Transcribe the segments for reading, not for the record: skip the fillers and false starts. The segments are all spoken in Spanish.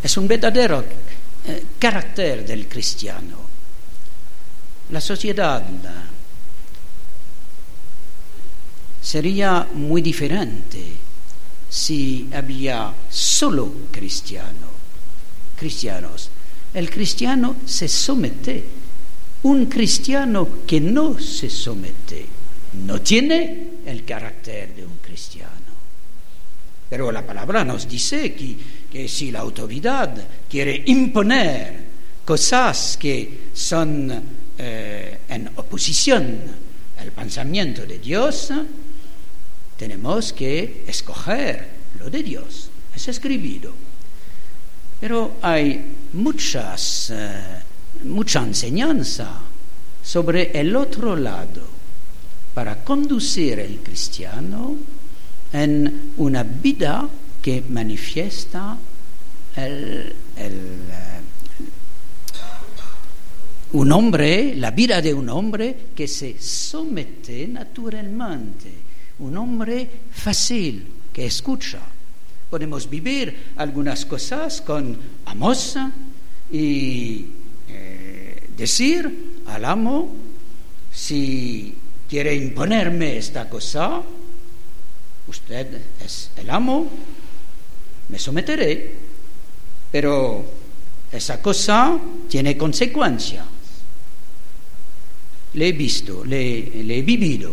Es un verdadero carácter del cristiano. La sociedad sería muy diferente si había solo cristianos. El cristiano se somete. Un cristiano que no se somete no tiene el carácter de un cristiano. Pero la palabra nos dice que si la autoridad quiere imponer cosas que son en oposición al pensamiento de Dios, tenemos que escoger lo de Dios. Es escrito. Pero hay mucha enseñanza sobre el otro lado para conducir al cristiano en una vida que manifiesta la vida de un hombre que se somete naturalmente, un hombre fácil que escucha. Podemos vivir algunas cosas con amor y decir al amo: si quiere imponerme esta cosa, usted es el amo, me someteré, pero esa cosa tiene consecuencias. Le he visto, le he vivido.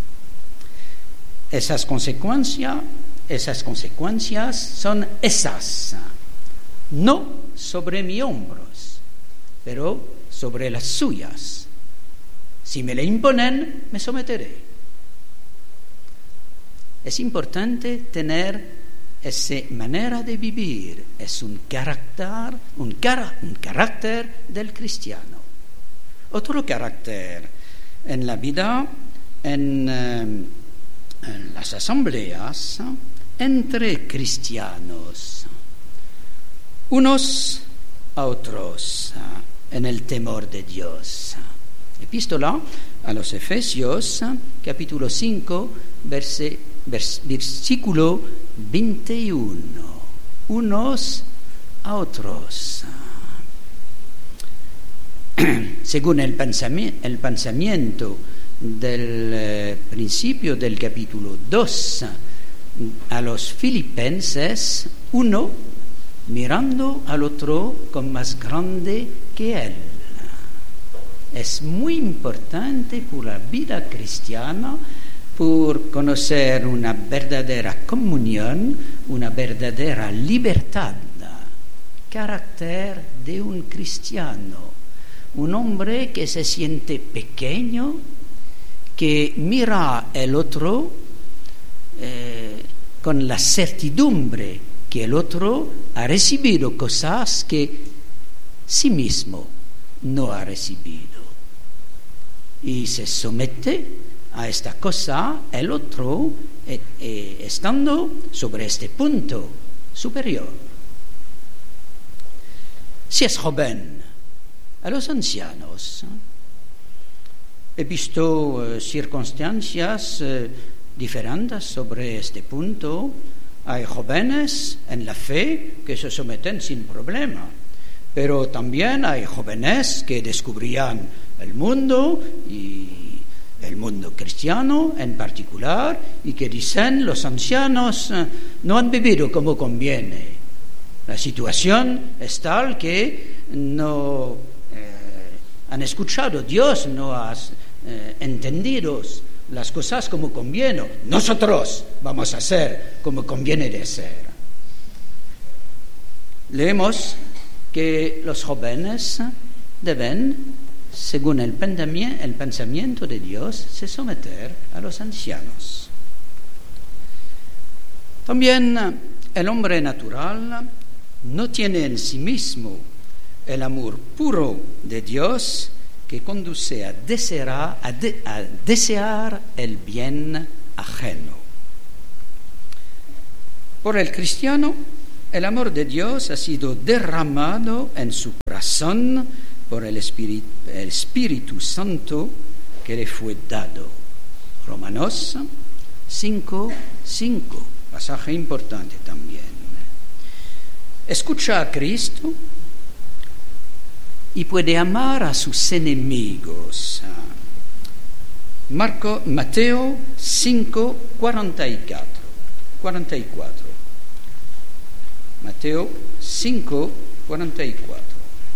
Esas consecuencias son esas, no sobre mis hombros, pero sobre las suyas. Si me le imponen, me someteré. Es importante tener esa manera de vivir, es un carácter del cristiano. Otro carácter en la vida, en las asambleas, entre cristianos, unos a otros, en el temor de Dios. Epístola a los Efesios, capítulo 5, versículo 21. Unos a otros. Según el pensamiento del principio del capítulo 2, a los filipenses, uno mirando al otro como más grande que él. Es muy importante por la vida cristiana, por conocer una verdadera comunión, una verdadera libertad, carácter de un cristiano, un hombre que se siente pequeño, que mira al otro con la certidumbre que el otro ha recibido cosas que sí mismo no ha recibido. Y se somete a esta cosa el otro, estando sobre este punto superior. Si es joven, a los ancianos. He visto circunstancias diferentes sobre este punto. Hay jóvenes en la fe que se someten sin problema, pero también hay jóvenes que descubrían el mundo y el mundo cristiano en particular, y que dicen: los ancianos no han vivido como conviene. La situación es tal que no han escuchado a Dios, no han entendido las cosas como conviene. Nosotros vamos a hacer como conviene de ser. Leemos que los jóvenes deben, según el pensamiento de Dios, se someter a los ancianos. También el hombre natural no tiene en sí mismo el amor puro de Dios que conduce a desear el bien ajeno. Por el cristiano, el amor de Dios ha sido derramado en su corazón por el Espíritu Santo que le fue dado. Romanos 5:5, pasaje importante también. escucha a Cristo y puede amar a sus enemigos. Mateo 5, 44. Mateo 5, 44.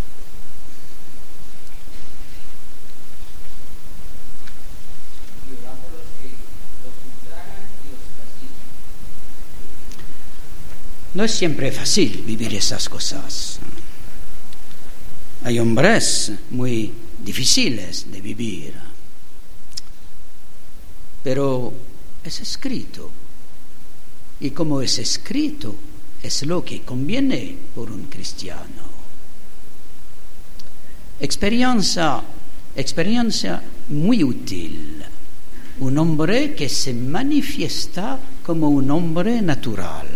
No es siempre fácil vivir esas cosas. Hay hombres muy difíciles de vivir, pero es escrito. Y como es escrito, es lo que conviene por un cristiano. Experiencia muy útil. Un hombre que se manifiesta como un hombre natural.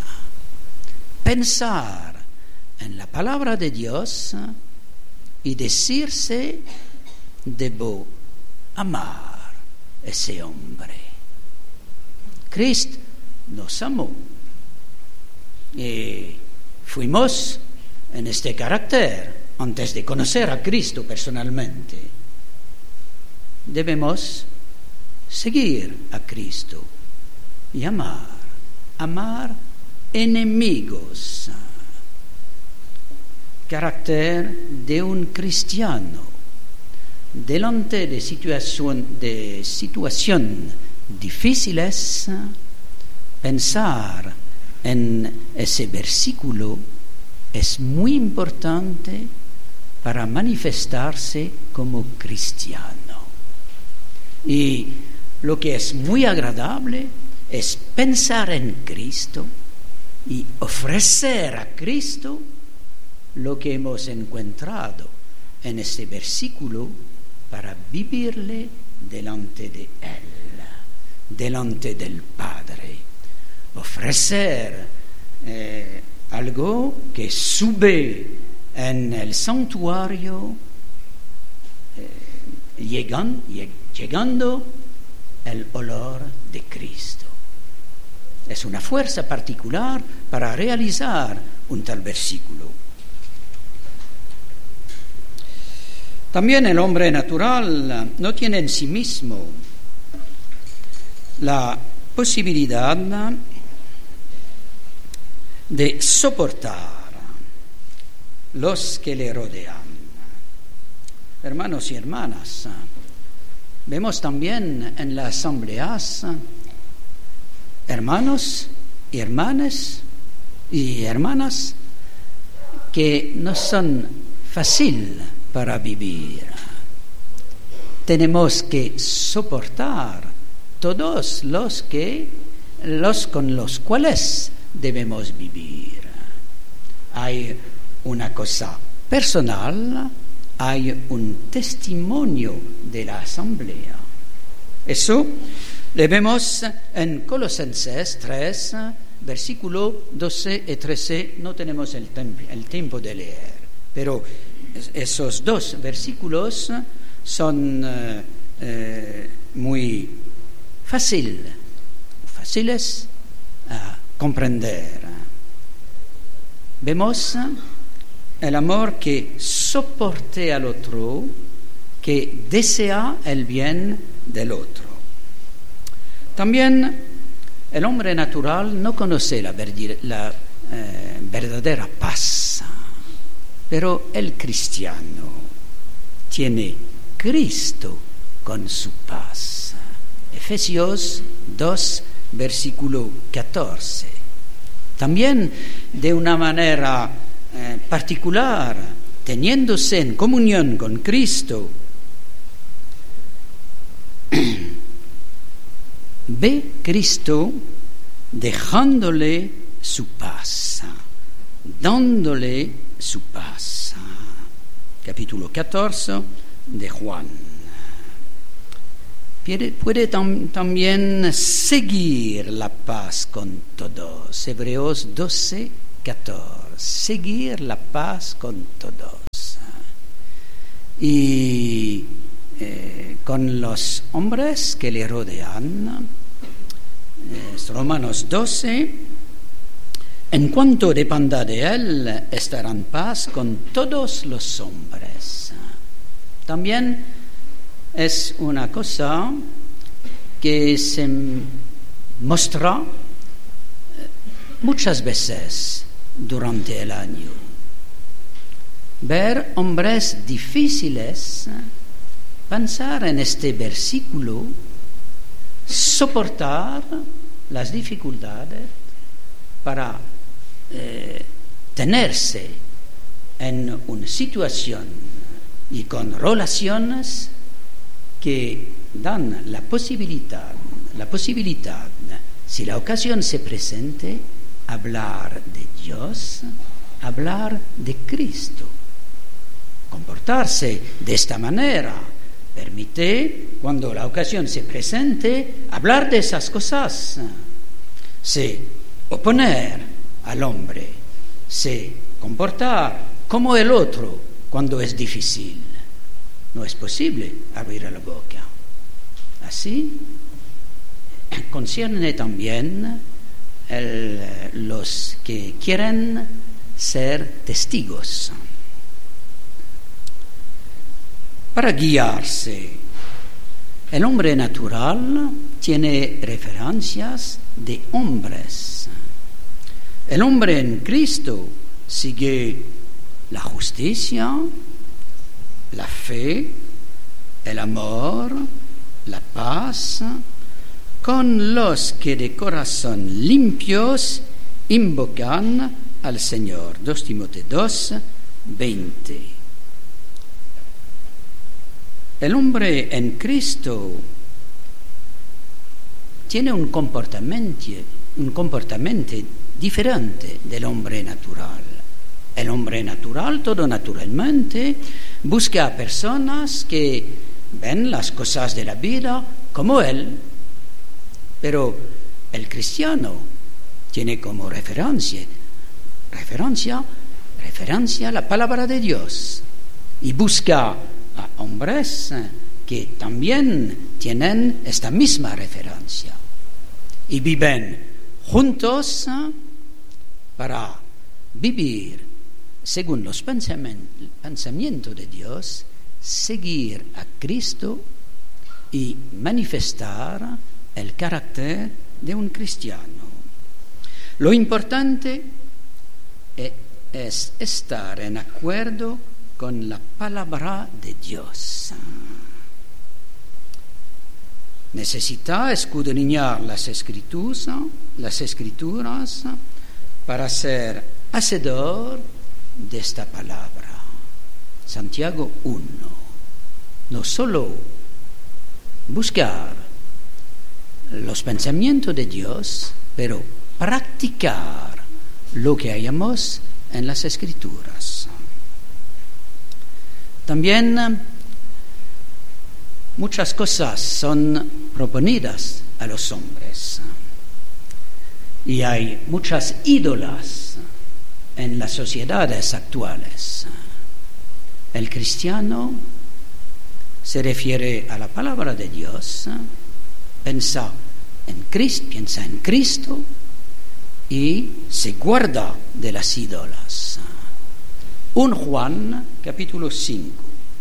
Pensar en la palabra de Dios y decirse: debo amar ese hombre. Cristo nos amó y fuimos en este carácter antes de conocer a Cristo personalmente. Debemos seguir a Cristo y amar enemigos. Carácter de un cristiano delante de situaciones difíciles. Pensar en ese versículo es muy importante para manifestarse como cristiano. Y lo que es muy agradable es pensar en Cristo y ofrecer a Cristo lo que hemos encontrado en este versículo para vivirle delante de Él, delante del Padre. Ofrecer algo que sube en el santuario, llegando el olor de Cristo. Es una fuerza particular para realizar un tal versículo. También el hombre natural no tiene en sí mismo la posibilidad de soportar los que le rodean. Hermanos y hermanas, vemos también en las asambleas hermanos y hermanas que no son fáciles para vivir. Tenemos que soportar todos los con los cuales debemos vivir. Hay una cosa personal, hay un testimonio de la asamblea. Eso le vemos en Colosenses 3, versículo 12 y 13. No tenemos el tiempo de leer, pero esos dos versículos son muy fáciles a comprender. Vemos el amor que soporte al otro, que desea el bien del otro. También el hombre natural no conoce la verdadera paz, pero el cristiano tiene Cristo con su paz. Efesios 2, versículo 14. También de una manera particular, teniéndose en comunión con Cristo, ve Cristo dejándole su paz, dándole su paz. Capítulo 14 de Juan. Puede también seguir la paz con todos. Hebreos 12, 14. Seguir la paz con todos. Y con los hombres que le rodean. Romanos 12, En cuanto dependa de Él, estará en paz con todos los hombres. También es una cosa que se muestra muchas veces durante el año. Ver hombres difíciles, pensar en este versículo, soportar las dificultades para tenerse en una situación y con relaciones que dan la posibilidad, si la ocasión se presente, hablar de Dios, hablar de Cristo. Comportarse de esta manera permite, cuando la ocasión se presente, hablar de esas cosas. Se oponer al hombre, se comportar como el otro cuando es difícil. No es posible abrir la boca. Así concierne también los que quieren ser testigos. Para guiarse, el hombre natural tiene referencias de hombres. El hombre en Cristo sigue la justicia, la fe, el amor, la paz, con los que de corazón limpios invocan al Señor. 2 Timoteo 2, 20. El hombre en Cristo tiene un comportamento diferente del hombre natural. El hombre natural, todo naturalmente, busca a personas que ven las cosas de la vida como él, pero el cristiano tiene como referencia la palabra de Dios y busca a hombres que también tienen esta misma referencia y viven juntos para vivir según los pensamientos de Dios, seguir a Cristo y manifestar el carácter de un cristiano. Lo importante es estar en acuerdo con la palabra de Dios. Necesita escudriñar las escrituras para ser hacedor de esta palabra. Santiago 1. No solo buscar los pensamientos de Dios, pero practicar lo que hallamos en las escrituras. También muchas cosas son proponidas a los hombres y hay muchas ídolas en las sociedades actuales. El cristiano se refiere a la palabra de Dios, piensa en Cristo y se guarda de las ídolas. 1 Juan capítulo 5.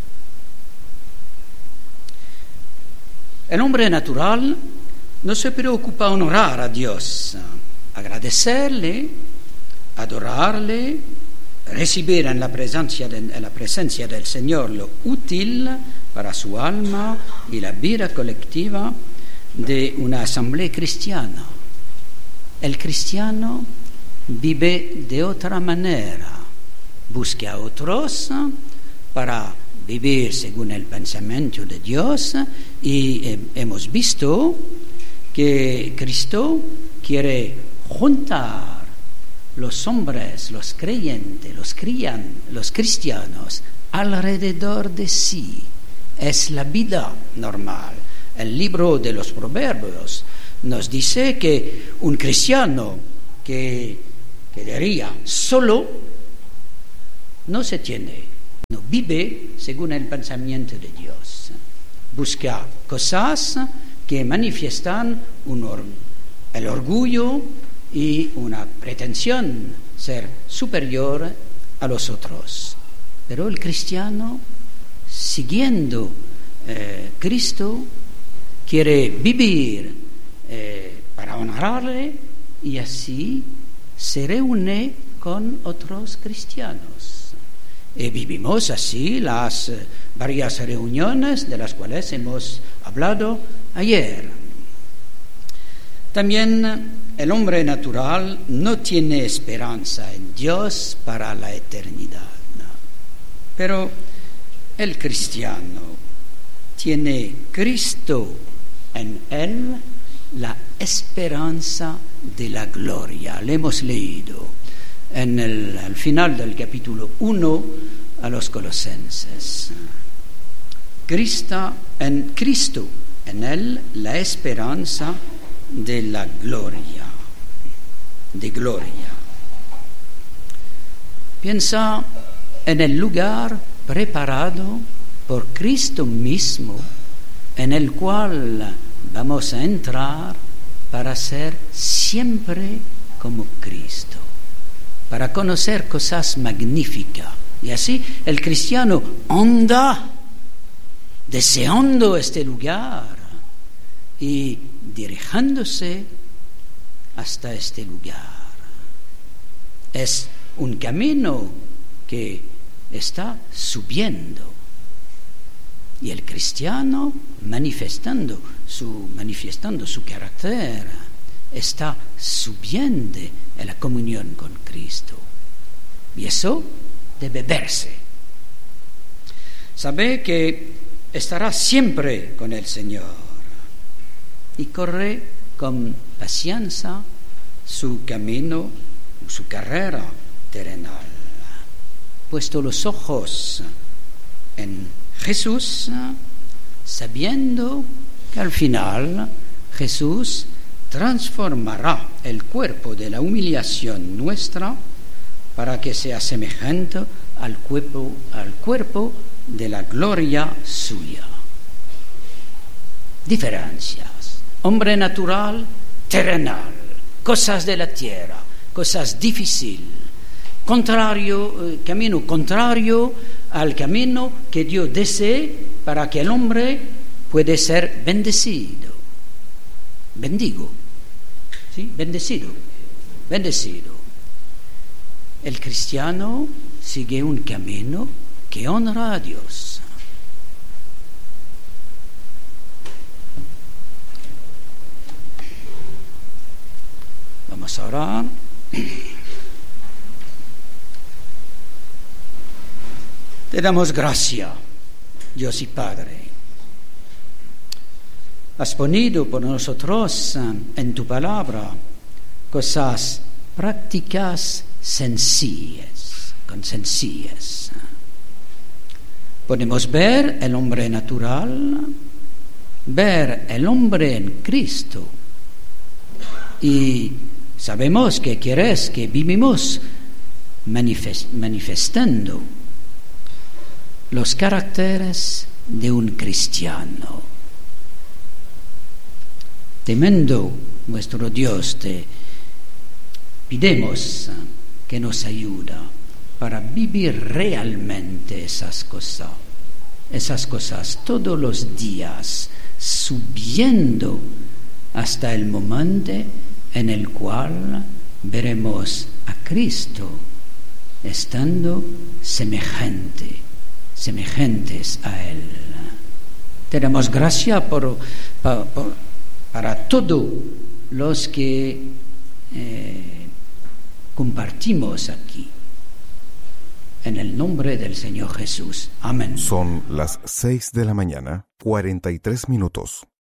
El hombre natural no se preocupa honrar a Dios, agradecerle, adorarle, recibir en la presencia del Señor lo útil para su alma y la vida colectiva de una asamblea cristiana. El cristiano vive de otra manera, busca a otros para vivir según el pensamiento de Dios y hemos visto que Cristo quiere juntar los hombres, los creyentes, los cristianos alrededor de sí. Es la vida normal. El libro de los Proverbios nos dice que un cristiano que quedaría solo no se tiene, no vive según el pensamiento de Dios. Busca cosas que manifiestan el orgullo y una pretensión ser superior a los otros. Pero el cristiano, siguiendo Cristo, quiere vivir para honrarle y así se reúne con otros cristianos. Y vivimos así las varias reuniones de las cuales hemos hablado ayer. También el hombre natural no tiene esperanza en Dios para la eternidad, pero el cristiano tiene Cristo en él, la esperanza de la gloria. Le hemos leído al final del capítulo 1 a los Colosenses. Cristo en él, la esperanza de la gloria, de gloria. Piensa en el lugar preparado por Cristo mismo, en el cual vamos a entrar para ser siempre como Cristo, para conocer cosas magníficas. Y así el cristiano anda deseando este lugar y dirigiéndose hasta este lugar. Es un camino que está subiendo. Y el cristiano, manifestando su carácter, está subiendo en la comunión con Cristo. Y eso debe verse. Sabe que estará siempre con el Señor y corre con paciencia su camino, su carrera terrenal. Puesto los ojos en Jesús, sabiendo que al final Jesús transformará el cuerpo de la humillación nuestra para que sea semejante al cuerpo de la gloria suya. Diferencias: hombre natural, terrenal, cosas de la tierra, cosas difíciles, camino contrario al camino que Dios desee para que el hombre pueda ser bendecido. Bendigo, ¿sí? Bendecido. El cristiano sigue un camino que honra a Dios. Vamos a orar. Te damos gracias, Dios y Padre. Has ponido por nosotros en tu palabra cosas prácticas sencillas. Podemos ver el hombre natural, ver el hombre en Cristo, y sabemos que quieres que vivimos manifestando los caracteres de un cristiano. Temiendo nuestro Dios, te pidemos que nos ayude para vivir realmente esas cosas todos los días, subiendo hasta el momento en el cual veremos a Cristo estando semejante semejantes a Él. Te damos gracias para todos los que compartimos aquí. En el nombre del Señor Jesús. Amén. Son las 6:43 a.m.